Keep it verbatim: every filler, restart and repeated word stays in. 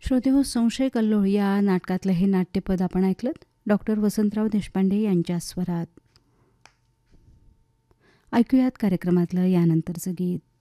श्रोतेहो, संशय कल्लोळ या नाटकातलं हे नाट्यपद आपण ऐकलं डॉक्टर वसंतराव देशपांडे यांच्या स्वरात. ऐकूयात कार्यक्रमातलं यानंतरचं गीत.